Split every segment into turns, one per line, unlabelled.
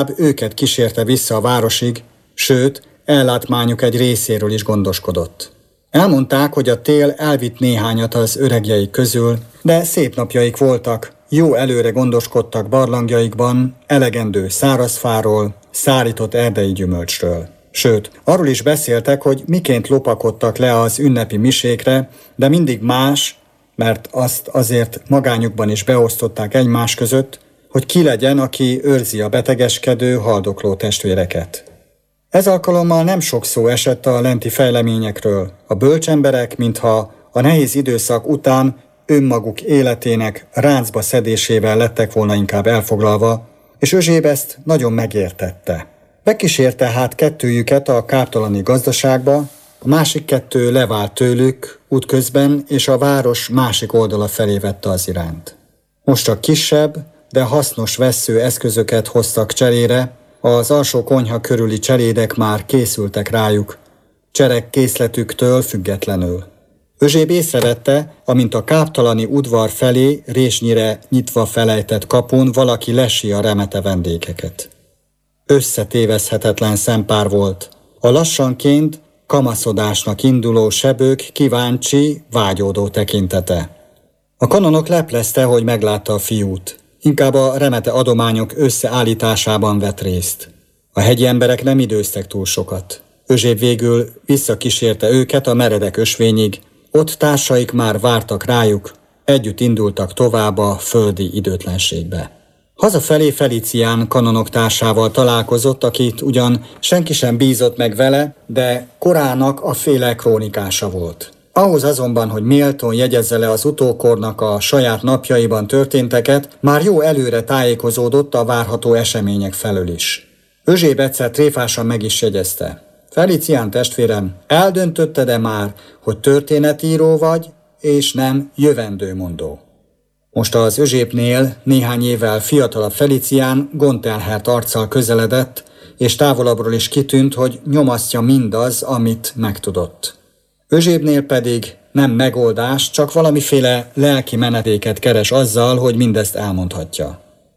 őket kísérte vissza a városig, sőt, ellátmányuk egy részéről is gondoskodott. Elmondták, hogy a tél elvitt néhányat az öregjeik közül, de szép napjaik voltak, jó előre gondoskodtak barlangjaikban, elegendő szárazfáról, szárított erdei gyümölcsről. Sőt, arról is beszéltek, hogy miként lopakodtak le az ünnepi misékre, de mindig más, mert azt azért magányukban is beosztották egymás között, hogy ki legyen, aki őrzi a betegeskedő, haldokló testvéreket. Ez alkalommal nem sok szó esett a lenti fejleményekről. A bölcsemberek, mintha a nehéz időszak után önmaguk életének ráncba szedésével lettek volna inkább elfoglalva, és Özséb ezt nagyon megértette. Bekísérte hát kettőjüket a káptalani gazdaságba, a másik kettő levált tőlük útközben, és a város másik oldala felé vette az irányt. Most csak kisebb, de hasznos vessző eszközöket hoztak cserére, az alsó konyha körüli cselédek már készültek rájuk, cserek készletüktől függetlenül. Özséb észrevette, amint a káptalani udvar felé résnyire nyitva felejtett kapun valaki lesi a remete vendégeket. Összetévezhetetlen szempár volt. A lassanként kamaszodásnak induló sebők kíváncsi, vágyódó tekintete. A kanonok leplezte, hogy meglátta a fiút. Inkább a remete adományok összeállításában vett részt. A hegyi emberek nem időztek túl sokat. Özséb végül visszakísérte őket a meredek ösvényig, ott társaik már vártak rájuk, együtt indultak tovább a földi időtlenségbe. Hazafelé Felicián kanonok társával találkozott, akit ugyan senki sem bízott meg vele, de korának a féle krónikása volt. Ahhoz azonban, hogy méltón jegyezze le az utókornak a saját napjaiban történteket, már jó előre tájékozódott a várható események felől is. Özséb egyszer tréfásan meg is jegyezte. Felicián testvérem, eldöntötted-e már, hogy történetíró vagy, és nem jövendőmondó? Most az Özsébnél néhány évvel fiatalabb Felicián gondtelhert arccal közeledett, és távolabbról is kitűnt, hogy nyomasztja mindaz, amit megtudott. Özsébnél pedig nem megoldás, csak valamiféle lelki menedéket keres azzal, hogy mindezt elmondhatja.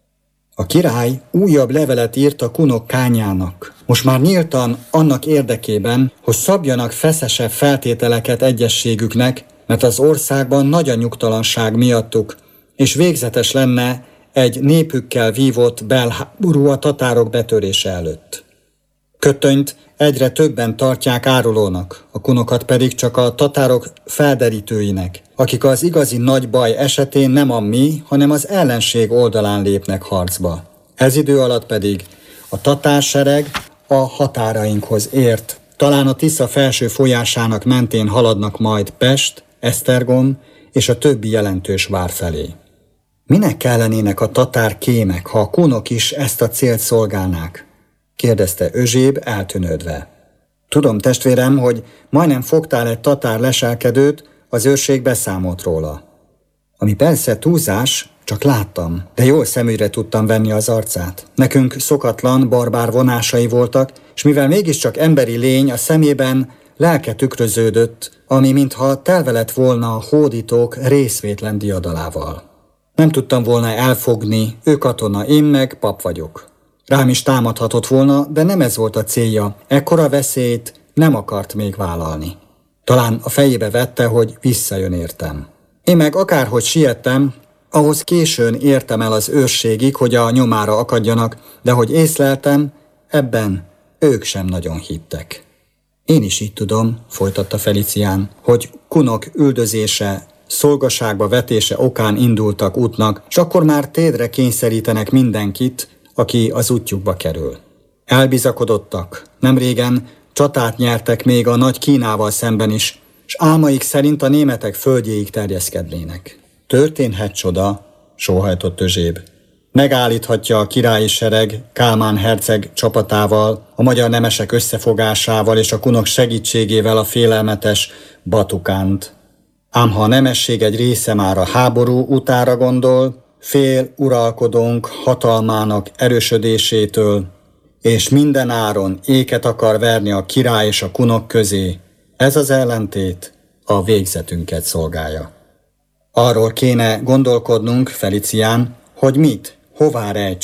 A király újabb levelet írt a kunok kányának, most már nyíltan annak érdekében, hogy szabjanak feszesebb feltételeket egyességüknek, mert az országban nagy a nyugtalanság miattuk, és végzetes lenne egy népükkel vívott belháború a tatárok betörése előtt. Kötönyt egyre többen tartják árulónak, a kunokat pedig csak a tatárok felderítőinek, akik az igazi nagy baj esetén nem a mi, hanem az ellenség oldalán lépnek harcba. Ez idő alatt pedig a tatársereg a határainkhoz ért. Talán a Tisza felső folyásának mentén haladnak majd Pest, Esztergom és a többi jelentős vár felé. Minek kellenének a tatár kémek, ha a kunok is ezt a célt szolgálnák? Kérdezte Özséb eltűnődve. Tudom, testvérem, hogy majdnem fogtál egy tatár leselkedőt, az őrség beszámolt róla. Ami persze túlzás, csak láttam, de jól szemügyre tudtam venni az arcát. Nekünk szokatlan, barbár vonásai voltak, és mivel mégiscsak emberi lény, a szemében lelke tükröződött, ami mintha telve lett volna a hódítók részvétlen diadalával. Nem tudtam volna elfogni, ő katona, én meg pap vagyok. Rám is támadhatott volna, de nem ez volt a célja, ekkora veszélyt nem akart még vállalni. Talán a fejébe vette, hogy visszajön értem. Én meg akárhogy siettem, ahhoz későn értem el az őrségig, hogy a nyomára akadjanak, de hogy észleltem, ebben ők sem nagyon hittek. Én is így tudom, folytatta Felicián, hogy kunok üldözése, szolgaságba vetése okán indultak útnak, s akkor már térdre kényszerítenek mindenkit, aki az útjukba kerül. Elbizakodottak, nemrégen csatát nyertek még a nagy Kínával szemben is, s álmaik szerint a németek földjéig terjeszkednének. Történhet csoda, sóhajtott Özséb. Megállíthatja a királyi sereg Kálmán herceg csapatával, a magyar nemesek összefogásával és a kunok segítségével a félelmetes Batukánt. Ám ha a nemesség egy része már a háború utára gondol, fél uralkodónk hatalmának erősödésétől, és minden áron éket akar verni a király és a kunok közé, ez az ellentét a végzetünket szolgálja. Arról kéne gondolkodnunk, Felicián, hogy mit, hová rejtsünk.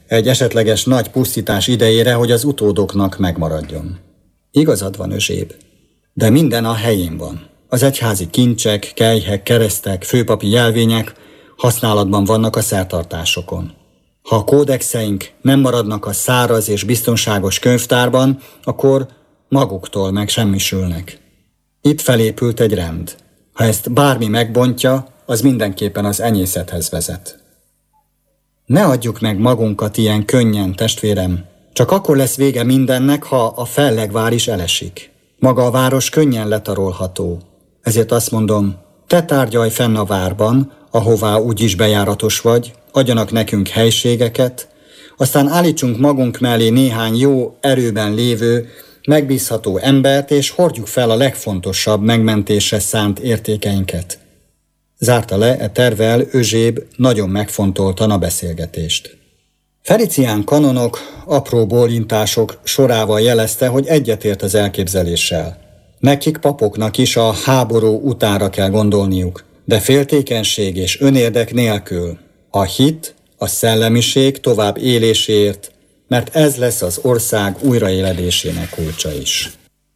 egy esetleges nagy pusztítás idejére, hogy az utódoknak megmaradjon. Igazad van, Özséb, de minden a helyén van. Az egyházi kincsek, kelyhek, keresztek, főpapi jelvények használatban vannak a szertartásokon. Ha a kódexeink nem maradnak a száraz és biztonságos könyvtárban, akkor maguktól megsemmisülnek. Itt felépült egy rend. Ha ezt bármi megbontja, az mindenképpen az enyészethez vezet. Ne adjuk meg magunkat ilyen könnyen, testvérem. Csak akkor lesz vége mindennek, ha a fellegvár is elesik. Maga a város könnyen letarolható. Ezért azt mondom, te tárgyalj fenn a várban, ahová úgyis bejáratos vagy, adjanak nekünk helységeket, aztán állítsunk magunk mellé néhány jó erőben lévő, megbízható embert, és hordjuk fel a legfontosabb megmentésre szánt értékeinket. Zárta le e tervvel Özséb nagyon megfontoltan a beszélgetést. Felicián kanonok apró bólintások sorával jelezte, hogy egyetért az elképzeléssel. Nekik papoknak is a háború utánra kell gondolniuk, de féltékenység és önérdek nélkül. A hit, a szellemiség tovább éléséért, mert ez lesz az ország újraéledésének kulcsa is.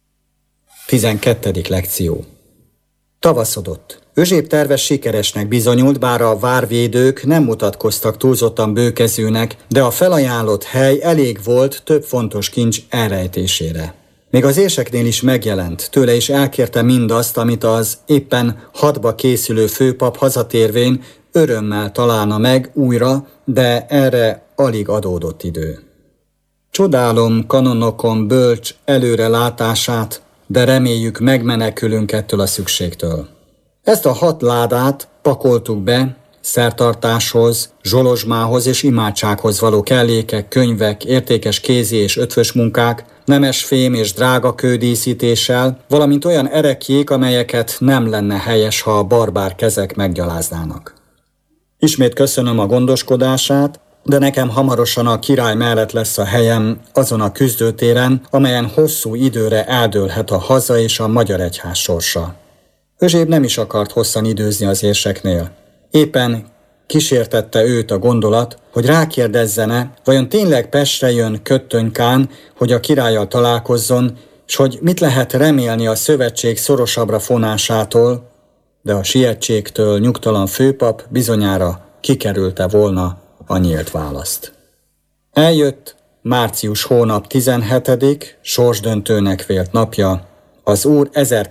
12. lekció. Tavaszodott. Özséb terve sikeresnek bizonyult, bár a várvédők nem mutatkoztak túlzottan bőkezűnek, de a felajánlott hely elég volt több fontos kincs elrejtésére. Még az érseknél is megjelent, tőle is elkérte mindazt, amit az éppen hadba készülő főpap hazatérvén örömmel találna meg újra, de erre alig adódott idő. Csodálom kanonokon bölcs előrelátását, de reméljük megmenekülünk ettől a szükségtől. Ezt a 6 ládát pakoltuk be, szertartáshoz, zsolozsmához és imádsághoz való kellékek, könyvek, értékes kézi és ötvös munkák, nemes fém és drága kődíszítéssel, valamint olyan erekjék, amelyeket nem lenne helyes, ha a barbár kezek meggyaláznának. Ismét köszönöm a gondoskodását, de nekem hamarosan a király mellett lesz a helyem azon a küzdőtéren, amelyen hosszú időre eldőlhet a haza és a magyar egyház sorsa. Özséb nem is akart hosszan időzni az érseknél. Éppen kísértette őt a gondolat, hogy rákérdezzene, vajon tényleg Pestre jön Köttöny kán, hogy a királlyal találkozzon, s hogy mit lehet remélni a szövetség szorosabbra fonásától, de a sietségtől nyugtalan főpap bizonyára kikerülte volna a nyílt választ. Eljött március hónap 17. sorsdöntőnek vélt napja, az úr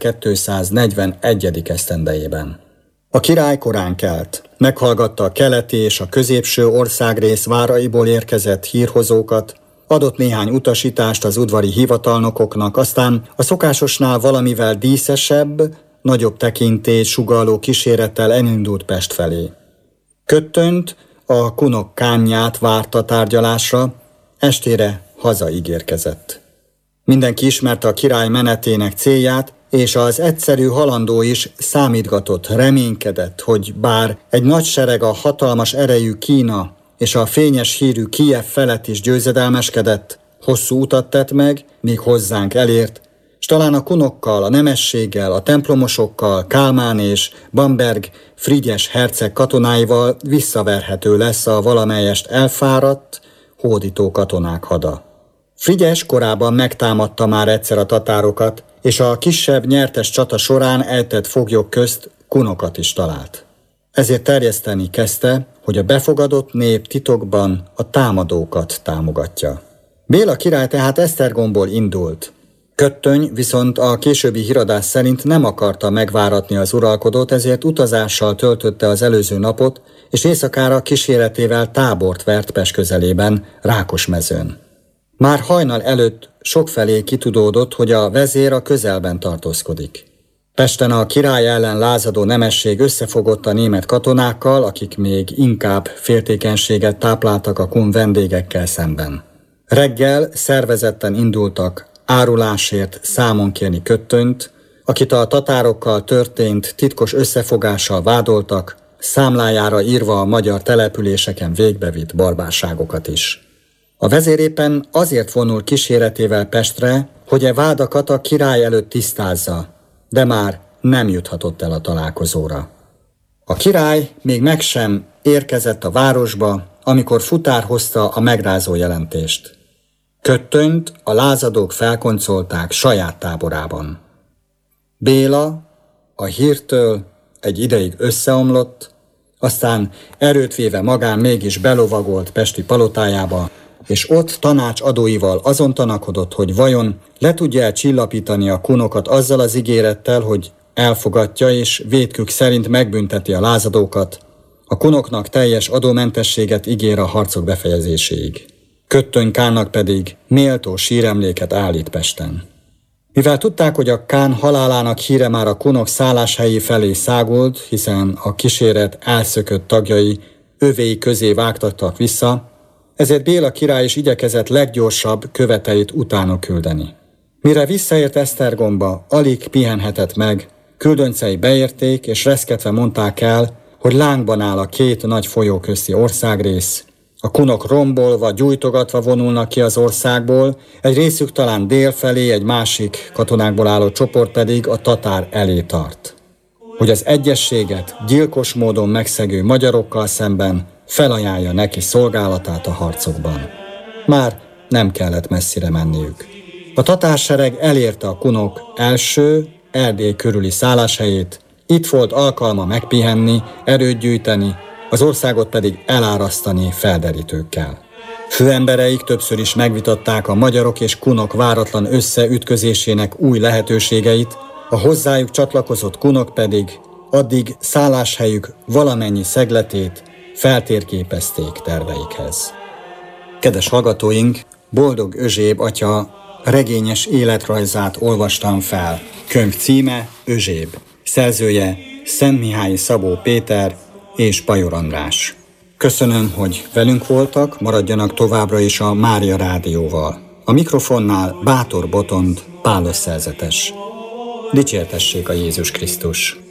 1241. esztendejében. A király korán kelt, meghallgatta a keleti és a középső országrész váraiból érkezett hírhozókat, adott néhány utasítást az udvari hivatalnokoknak, aztán a szokásosnál valamivel díszesebb, nagyobb tekintélyt sugalló kísérettel elindult Pest felé. Köttönyt, a kunok kánját várta tárgyalásra, estére hazaígérkezett. Mindenki ismerte a király menetének célját, és az egyszerű halandó is számítgatott, reménykedett, hogy bár egy nagy sereg a hatalmas erejű Kína és a fényes hírű Kijev felett is győzedelmeskedett, hosszú utat tett meg, míg hozzánk elért, s talán a kunokkal, a nemességgel, a templomosokkal, Kálmán és Bamberg Frigyes herceg katonáival visszaverhető lesz a valamelyest elfáradt, hódító katonák hada. Frigyes korábban megtámadta már egyszer a tatárokat, és a kisebb nyertes csata során eltett foglyok közt kunokat is talált. Ezért terjeszteni kezdte, hogy a befogadott nép titokban a támadókat támogatja. Béla király tehát Esztergomból indult. Köttöny viszont a későbbi híradás szerint nem akarta megváratni az uralkodót, ezért utazással töltötte az előző napot, és éjszakára kíséretével tábort vert Pest közelében, Rákosmezőn. Már hajnal előtt sokfelé kitudódott, hogy a vezér a közelben tartózkodik. Pesten a király ellen lázadó nemesség összefogott a német katonákkal, akik még inkább féltékenységet tápláltak a kun vendégekkel szemben. Reggel szervezetten indultak árulásért számon kérni Köttönyt, akit a tatárokkal történt titkos összefogással vádoltak, számlájára írva a magyar településeken végbevitt barbárságokat is. A vezér éppen azért vonul kíséretével Pestre, hogy e vádakat a király előtt tisztázza, de már nem juthatott el a találkozóra. A király még meg sem érkezett a városba, amikor futár hozta a megrázó jelentést. Köttönyt a lázadók felkoncolták saját táborában. Béla a hírtől egy ideig összeomlott, aztán erőt véve magán mégis belovagolt pesti palotájába, és ott tanácsadóival azon tanakodott, hogy vajon le tudja-e csillapítani a kunokat azzal az ígérettel, hogy elfogadja és vétkük szerint megbünteti a lázadókat, a kunoknak teljes adómentességet ígér a harcok befejezéséig. Köttöny Kánnak pedig méltó síremléket állít Pesten. Mivel tudták, hogy a Kán halálának híre már a kunok szálláshelyi felé szágult, hiszen a kíséret elszökött tagjai övéi közé vágtattak vissza, ezért Béla király is igyekezett leggyorsabb követeit utána küldeni. Mire visszaért Esztergomba, alig pihenhetett meg, küldöncei beérték és reszketve mondták el, hogy lángban áll a két nagy folyó közti országrész. A kunok rombolva, gyújtogatva vonulnak ki az országból, egy részük talán dél felé, egy másik katonákból álló csoport pedig a tatár elé tart. Hogy az egyességet gyilkos módon megszegő magyarokkal szemben felajánlja neki szolgálatát a harcokban. Már nem kellett messzire menniük. A tatársereg elérte a kunok első, Erdély körüli szálláshelyét, itt volt alkalma megpihenni, erőt gyűjteni, az országot pedig elárasztani felderítőkkel. Főembereik többször is megvitatták a magyarok és kunok váratlan összeütközésének új lehetőségeit, a hozzájuk csatlakozott kunok pedig addig szálláshelyük valamennyi szegletét feltérképezték terveikhez. Kedves hallgatóink, Boldog Özséb atya regényes életrajzát olvastam fel. Könyv címe Özséb. Szerzője Szentmihályi Szabó Péter és Bajor András. Köszönöm, hogy velünk voltak, maradjanak továbbra is a Mária Rádióval. A mikrofonnál Bátor Botond, pálos szerzetes. Dicsértessék a Jézus Krisztus!